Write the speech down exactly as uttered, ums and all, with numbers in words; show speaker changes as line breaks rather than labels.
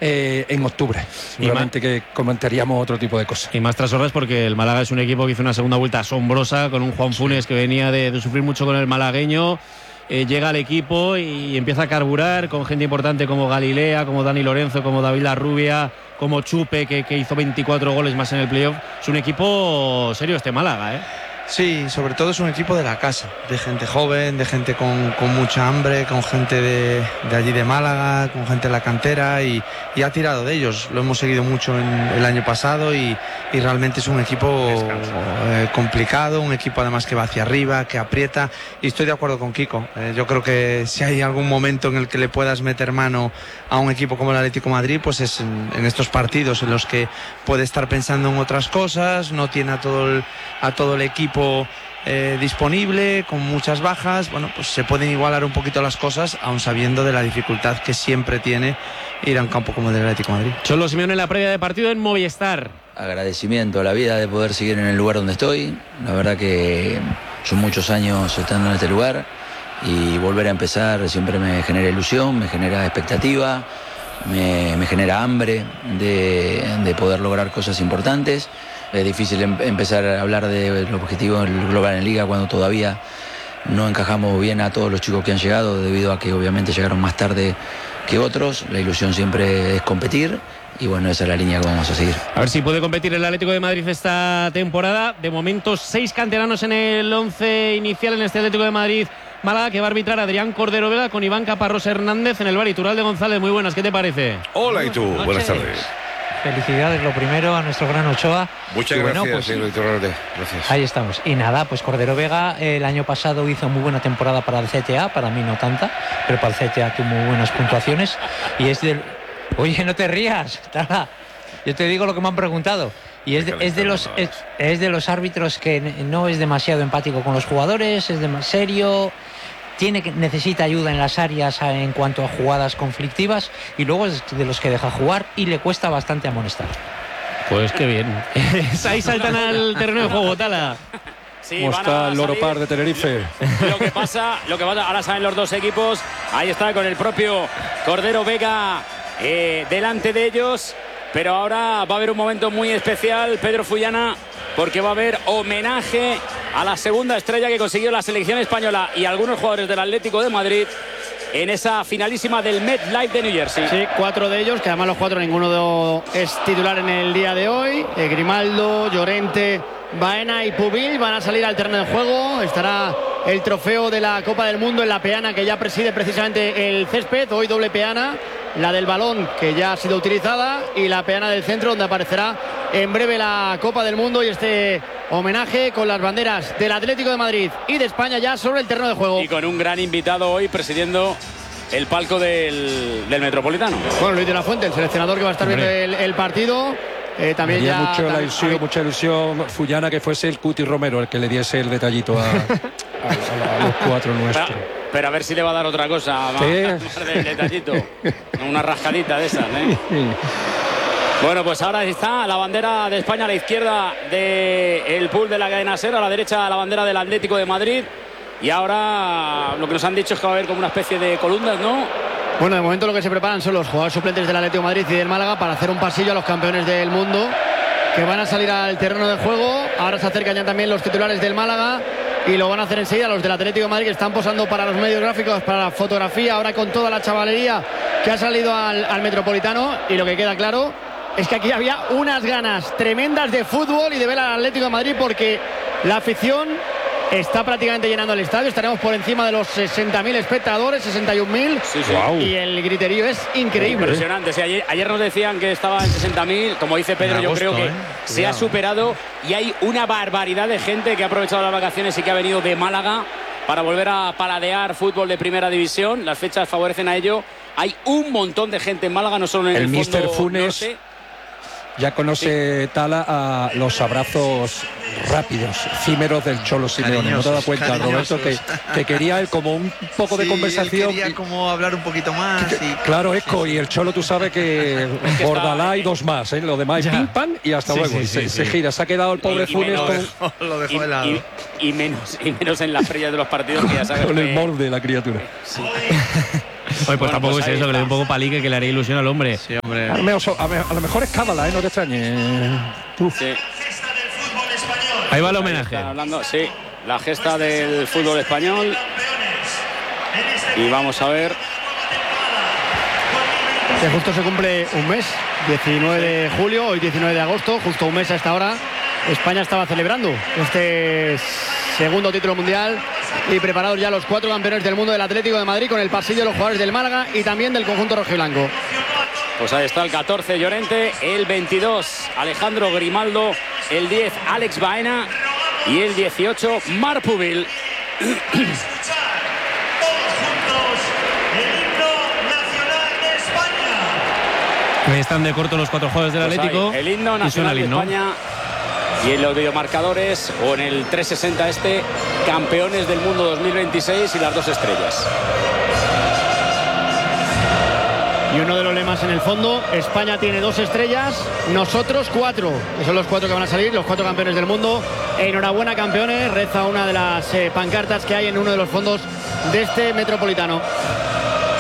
eh, en octubre. Seguramente que comentaríamos otro tipo de cosas.
Y más tras horas, porque el Málaga es un equipo que hizo una segunda vuelta asombrosa con un Juan Funes que venía de, de sufrir mucho con el malagueño. Eh, llega al equipo y empieza a carburar con gente importante como Galilea, como Dani Lorenzo, como David Larrubia, como Chupe, que, que hizo veinticuatro goles más en el playoff. Es un equipo serio este Málaga, ¿eh?
Sí, sobre todo es un equipo de la casa, de gente joven, de gente con, con mucha hambre, con gente de, de allí de Málaga, con gente de la cantera y, y ha tirado de ellos. Lo hemos seguido mucho en el año pasado y, y realmente es un equipo eh, complicado, un equipo además que va hacia arriba, que aprieta, y estoy de acuerdo con Kiko. Eh, yo creo que si hay algún momento en el que le puedas meter mano a un equipo como el Atlético de Madrid, pues es en, en estos partidos en los que puede estar pensando en otras cosas, no tiene a todo el, a todo el equipo Eh, disponible, con muchas bajas. Bueno, pues se pueden igualar un poquito las cosas, aun sabiendo de la dificultad que siempre tiene ir a un campo como el del Atlético de Madrid.
Cholo Simeone en la previa de partido en Movistar.
Agradecimiento a la vida de poder seguir en el lugar donde estoy. La verdad que son muchos años estando en este lugar y volver a empezar siempre me genera ilusión, me genera expectativa, me, me genera hambre de, de poder lograr cosas importantes. Es difícil em- empezar a hablar del objetivo del global en Liga cuando todavía no encajamos bien a todos los chicos que han llegado, debido a que obviamente llegaron más tarde que otros. La ilusión siempre es competir y bueno, esa es la línea que vamos a seguir.
A ver si puede competir el Atlético de Madrid esta temporada. De momento, seis canteranos en el once inicial en este Atlético de Madrid Málaga, que va a arbitrar Adrián Cordero Vega con Iván Caparrós Hernández en el bar. Iturralde González, muy buenas, ¿qué te parece?
Hola, ¿y tú?
Buenas,
Buenas tardes.
Felicidades, lo primero, a nuestro gran Ochoa.
Muchas
y
gracias,
bueno, pues,
señor Iturralde. Gracias.
ahí estamos. Y nada, pues Cordero Vega el año pasado hizo muy buena temporada para el C T A, para mí no tanta, pero para el C T A tuvo muy buenas puntuaciones. Y es del... Oye, no te rías, Tala. Yo te digo lo que me han preguntado. Y es de, es de los es, es de los árbitros que no es demasiado empático con los jugadores, es demasiado serio, tiene que, necesita ayuda en las áreas en cuanto a jugadas conflictivas, y luego es de los que deja jugar y le cuesta bastante amonestar.
Pues qué bien. Ahí saltan al terreno de juego, Tala.
Sí,
¿Cómo está el Loro Par de Tenerife?
Lo, lo que pasa, lo que pasa, ahora saben los dos equipos. Ahí está con el propio Cordero Vega eh, delante de ellos. Pero ahora va a haber un momento muy especial, Pedro Fullana, porque va a haber homenaje a la segunda estrella que consiguió la selección española y algunos jugadores del Atlético de Madrid en esa finalísima del MetLife de New Jersey.
Sí, cuatro de ellos, que además los cuatro ninguno es titular en el día de hoy. Eh, Grimaldo, Llorente, Baena y Pubil van a salir al terreno de juego. Estará el trofeo de la Copa del Mundo en la peana que ya preside precisamente el césped. Hoy doble peana, la del balón que ya ha sido utilizada y la peana del centro, donde aparecerá en breve la Copa del Mundo y este homenaje con las banderas del Atlético de Madrid y de España ya sobre el terreno de juego.
Y con un gran invitado hoy presidiendo el palco del, del Metropolitano.
Bueno, Luis de la Fuente, el seleccionador que va a estar viendo el, el partido. Eh, también ya,
mucho
también,
la ilusión, mucha ilusión Fullana que fuese el Cuti Romero el que le diese el detallito a, a, a, a los cuatro nuestros.
Pero, pero a ver si le va a dar otra cosa, más,
¿Sí?
más del detallito, una rascadita de esas, ¿eh? Bueno, pues ahora está la bandera de España a la izquierda del pool de la cadena SER, a la derecha la bandera del Atlético de Madrid, y ahora lo que nos han dicho es que va a haber como una especie de columnas, ¿no?
Bueno, de momento lo que se preparan son los jugadores suplentes del Atlético de Madrid y del Málaga para hacer un pasillo a los campeones del mundo que van a salir al terreno de juego. Ahora se acercan ya también los titulares del Málaga y lo van a hacer enseguida los del Atlético de Madrid, que están posando para los medios gráficos, para la fotografía, ahora con toda la chavalería que ha salido al, al Metropolitano. Y lo que queda claro es que aquí había unas ganas tremendas de fútbol y de ver al Atlético de Madrid, porque la afición está prácticamente llenando el estadio. Estaremos por encima de los sesenta mil espectadores, sesenta y un mil.
Sí, sí.
Wow. Y el griterío es increíble.
Impresionante. Sí, ayer, ayer nos decían que estaba en sesenta mil. Como dice Pedro,
En agosto,
yo creo que
¿eh?
se ha superado y hay una barbaridad de gente que ha aprovechado las vacaciones y que ha venido de Málaga para volver a paladear fútbol de primera división. Las fechas favorecen a ello. Hay un montón de gente en Málaga, no solo en el,
el míster Funes
norte.
Ya conoce, sí, Tala, a los abrazos rápidos, efímeros del Cholo Simeone. ¿No te das cuenta, Roberto, que, que quería él como un poco
sí,
de conversación?
Él quería como hablar un poquito más.
Que,
y...
Claro, Eco, y el Cholo, tú sabes que Bordalá y dos más, ¿eh? Lo demás es pim, pam y hasta
sí,
luego.
Sí,
se,
sí,
se
sí.
gira, se ha quedado el pobre
y, y
Funes
menos,
con...
Lo dejó
y,
de lado.
Y, y, menos, y menos en las frías de los partidos, que ya sabes
con
que...
el molde de la criatura.
Sí.
pues
Bueno,
tampoco
pues
es
ahí
eso, que le dé
está.
un poco palique, que le haría ilusión al hombre.
Sí, hombre.
A lo mejor, a lo- a lo mejor es cábala, ¿eh? No te extrañes. Tú.
Sí.
Ahí va el
Ahí
homenaje.
están hablando, sí, la gesta del fútbol español. Y vamos a ver.
Que justo se cumple un mes, diecinueve de julio, hoy diecinueve de agosto, justo un mes a esta hora. España estaba celebrando este segundo título mundial y preparados ya los cuatro campeones del mundo del Atlético de Madrid con el pasillo de los jugadores del Málaga y también del conjunto rojiblanco.
Pues ahí está el catorce, Llorente, el veintidós, Alejandro Grimaldo, el diez, Alex Baena y el dieciocho, Marc Pubil.
Ahí están de corto los cuatro jugadores del
Pues
Atlético.
ahí, el himno
y suena
nacional
el
de
himno.
España. Y en los videomarcadores o en el trescientos sesenta este, campeones del mundo dos mil veintiséis y las dos estrellas.
Y uno de los lemas en el fondo, España tiene dos estrellas, nosotros cuatro, que son los cuatro que van a salir, los cuatro campeones del mundo. Enhorabuena, campeones, reza una de las eh, pancartas que hay en uno de los fondos de este Metropolitano.